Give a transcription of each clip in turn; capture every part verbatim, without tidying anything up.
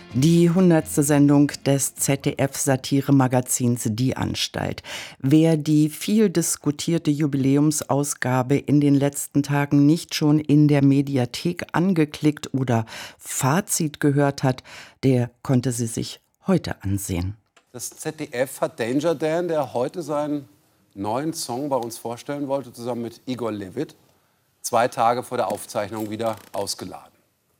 Die hundertste Sendung des Z D F-Satire-Magazins Die Anstalt. Wer die viel diskutierte Jubiläumsausgabe in den letzten Tagen nicht schon in der Mediathek angeklickt oder Fazit gehört hat, der konnte sie sich heute ansehen. Das Z D F hat Danger Dan, der heute seinen neuen Song bei uns vorstellen wollte, zusammen mit Igor Levit, zwei Tage vor der Aufzeichnung wieder ausgeladen,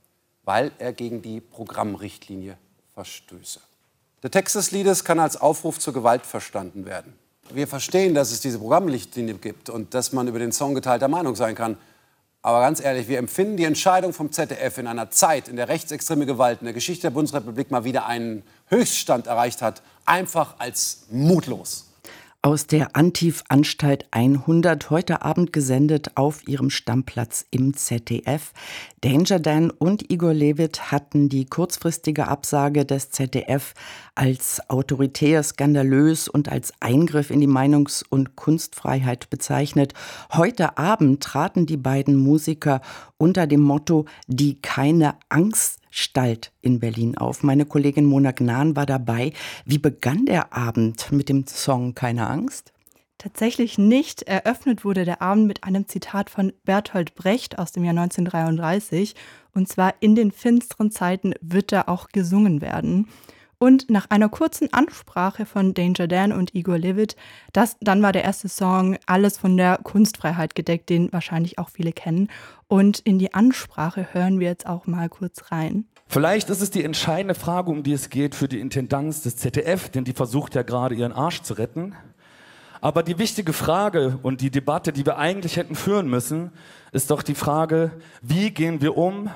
weil er gegen die Programmrichtlinie verstöße. Der Text des Liedes kann als Aufruf zur Gewalt verstanden werden. Wir verstehen, dass es diese Programmrichtlinie gibt und dass man über den Song geteilter Meinung sein kann. Aber ganz ehrlich, wir empfinden die Entscheidung vom Z D F in einer Zeit, in der rechtsextreme Gewalt in der Geschichte der Bundesrepublik mal wieder einen Höchststand erreicht hat, einfach als mutlos. Aus der Antiv-Anstalt hundert, heute Abend gesendet auf ihrem Stammplatz im Z D F. Danger Dan und Igor Levit hatten die kurzfristige Absage des Z D F als autoritär, skandalös und als Eingriff in die Meinungs- und Kunstfreiheit bezeichnet. Heute Abend traten die beiden Musiker unter dem Motto „Die keine Angststalt" in Berlin auf. Meine Kollegin Mona Gnan war dabei. Wie begann der Abend mit dem Song „Keine Angst"? Tatsächlich nicht. Eröffnet wurde der Abend mit einem Zitat von Bertolt Brecht aus dem Jahr neunzehnhundertdreiunddreißig. Und zwar: „In den finsteren Zeiten wird da auch gesungen werden." Und nach einer kurzen Ansprache von Danger Dan und Igor Levit, das, dann war der erste Song alles von der Kunstfreiheit gedeckt, den wahrscheinlich auch viele kennen. Und in die Ansprache hören wir jetzt auch mal kurz rein. Vielleicht ist es die entscheidende Frage, um die es geht für die Intendanz des Z D F, denn die versucht ja gerade ihren Arsch zu retten. Aber die wichtige Frage und die Debatte, die wir eigentlich hätten führen müssen, ist doch die Frage, wie gehen wir um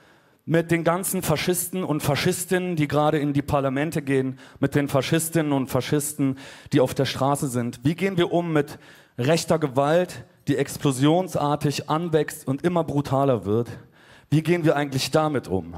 mit den ganzen Faschisten und Faschistinnen, die gerade in die Parlamente gehen, mit den Faschistinnen und Faschisten, die auf der Straße sind. Wie gehen wir um mit rechter Gewalt, die explosionsartig anwächst und immer brutaler wird? Wie gehen wir eigentlich damit um?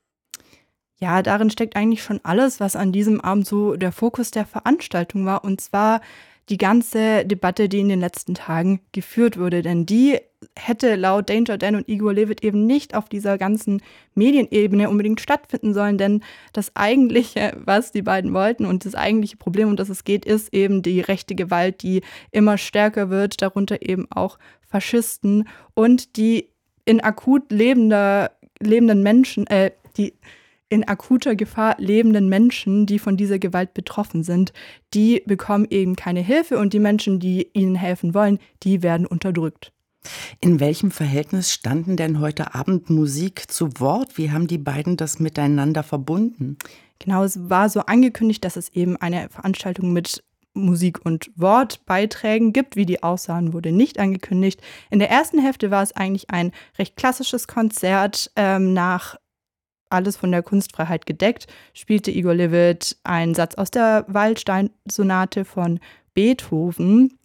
Ja, darin steckt eigentlich schon alles, was an diesem Abend so der Fokus der Veranstaltung war. Und zwar die ganze Debatte, die in den letzten Tagen geführt wurde. Denn die hätte laut Danger Dan und Igor Levit eben nicht auf dieser ganzen Medienebene unbedingt stattfinden sollen. Denn das eigentliche, was die beiden wollten und das eigentliche Problem, um das es geht, ist eben die rechte Gewalt, die immer stärker wird. Darunter eben auch Faschisten und die in akut lebender, lebenden Menschen, äh, die in akuter Gefahr lebenden Menschen, die von dieser Gewalt betroffen sind, die bekommen eben keine Hilfe und die Menschen, die ihnen helfen wollen, die werden unterdrückt. In welchem Verhältnis standen denn heute Abend Musik zu Wort? Wie haben die beiden das miteinander verbunden? Genau, es war so angekündigt, dass es eben eine Veranstaltung mit Musik- und Wortbeiträgen gibt. Wie die aussahen, wurde nicht angekündigt. In der ersten Hälfte war es eigentlich ein recht klassisches Konzert ähm, nach alles von der Kunstfreiheit gedeckt, spielte Igor Levit einen Satz aus der Waldstein-Sonate von Beethoven.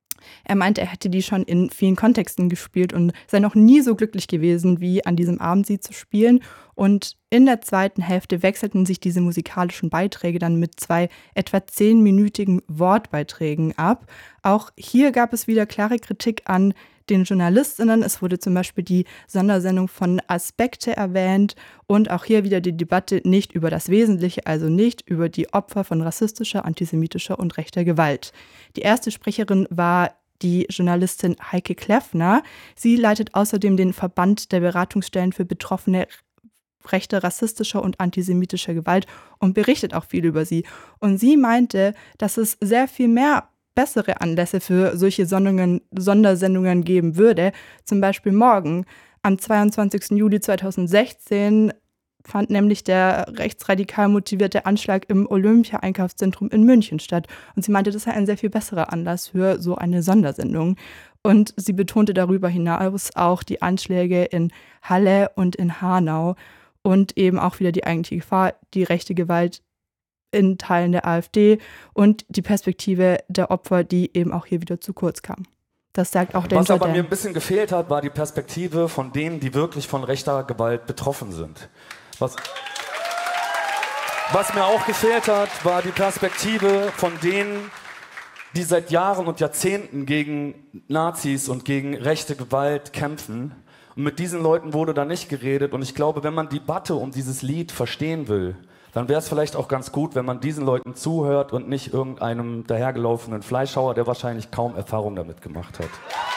Er meinte, er hätte die schon in vielen Kontexten gespielt und sei noch nie so glücklich gewesen, wie an diesem Abend sie zu spielen. Und in der zweiten Hälfte wechselten sich diese musikalischen Beiträge dann mit zwei etwa zehnminütigen Wortbeiträgen ab. Auch hier gab es wieder klare Kritik an den JournalistInnen. Es wurde zum Beispiel die Sondersendung von Aspekte erwähnt und auch hier wieder die Debatte nicht über das Wesentliche, also nicht über die Opfer von rassistischer, antisemitischer und rechter Gewalt. Die erste Sprecherin war die Journalistin Heike Kleffner. Sie leitet außerdem den Verband der Beratungsstellen für Betroffene rechter, rassistischer und antisemitischer Gewalt und berichtet auch viel über sie. Und sie meinte, dass es sehr viel mehr bessere Anlässe für solche Sendungen, Sondersendungen geben würde. Zum Beispiel morgen, am zweiundzwanzigsten Juli zweitausendsechzehn, fand nämlich der rechtsradikal motivierte Anschlag im Olympia-Einkaufszentrum in München statt. Und sie meinte, das sei ein sehr viel besserer Anlass für so eine Sondersendung. Und sie betonte darüber hinaus auch die Anschläge in Halle und in Hanau und eben auch wieder die eigentliche Gefahr, die rechte Gewalt in Teilen der AfD und die Perspektive der Opfer, die eben auch hier wieder zu kurz kam. Das sagt auch Danger Dan. Was aber mir ein bisschen gefehlt hat, war die Perspektive von denen, die wirklich von rechter Gewalt betroffen sind. Was, was mir auch gefehlt hat, war die Perspektive von denen, die seit Jahren und Jahrzehnten gegen Nazis und gegen rechte Gewalt kämpfen. Und mit diesen Leuten wurde da nicht geredet. Und ich glaube, wenn man die Debatte um dieses Lied verstehen will, dann wäre es vielleicht auch ganz gut, wenn man diesen Leuten zuhört und nicht irgendeinem dahergelaufenen Fleischhauer, der wahrscheinlich kaum Erfahrung damit gemacht hat.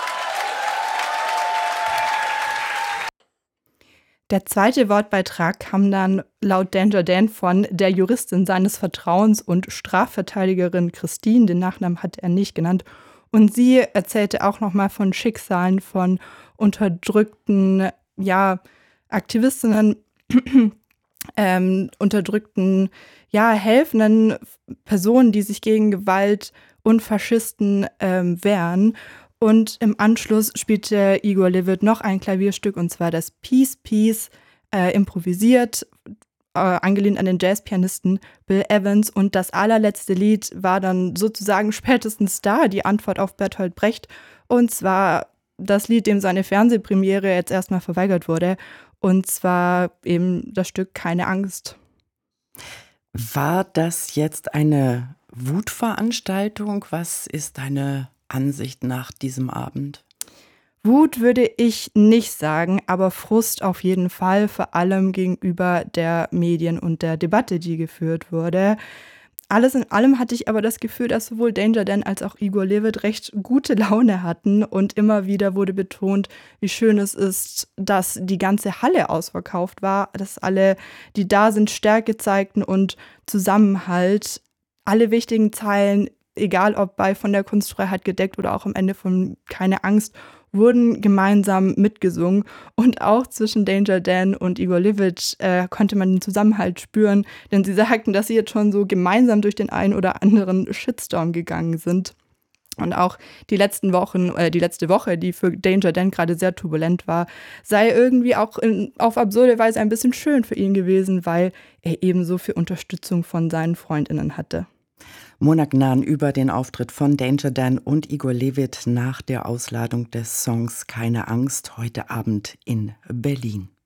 Der zweite Wortbeitrag kam dann laut Danger Dan von der Juristin seines Vertrauens und Strafverteidigerin Christine, den Nachnamen hat er nicht genannt. Und sie erzählte auch nochmal von Schicksalen von unterdrückten, ja, Aktivistinnen, ähm, unterdrückten, ja, helfenden Personen, die sich gegen Gewalt und Faschisten ähm, wehren. Und im Anschluss spielte Igor Levit noch ein Klavierstück, und zwar das Peace Piece, äh, improvisiert, äh, angelehnt an den Jazzpianisten Bill Evans. Und das allerletzte Lied war dann sozusagen spätestens da, die Antwort auf Bertolt Brecht. Und zwar das Lied, dem seine Fernsehpremiere jetzt erstmal verweigert wurde. Und zwar eben das Stück Keine Angst. War das jetzt eine Wutveranstaltung? Was ist deine Ansicht nach diesem Abend? Wut würde ich nicht sagen, aber Frust auf jeden Fall, vor allem gegenüber der Medien und der Debatte, die geführt wurde. Alles in allem hatte ich aber das Gefühl, dass sowohl Danger Dan als auch Igor Levit recht gute Laune hatten und immer wieder wurde betont, wie schön es ist, dass die ganze Halle ausverkauft war, dass alle, die da sind, Stärke zeigten und Zusammenhalt. Alle wichtigen Zeilen, egal ob bei Von der Kunstfreiheit gedeckt oder auch am Ende von Keine Angst, wurden gemeinsam mitgesungen. Und auch zwischen Danger Dan und Igor Levit äh, konnte man den Zusammenhalt spüren, denn sie sagten, dass sie jetzt schon so gemeinsam durch den einen oder anderen Shitstorm gegangen sind. Und auch die letzten Wochen, äh, die letzte Woche, die für Danger Dan gerade sehr turbulent war, sei irgendwie auch in, auf absurde Weise ein bisschen schön für ihn gewesen, weil er eben so viel Unterstützung von seinen FreundInnen hatte. Mona Gnan über den Auftritt von Danger Dan und Igor Levit nach der Ausladung des Songs Keine Angst heute Abend in Berlin.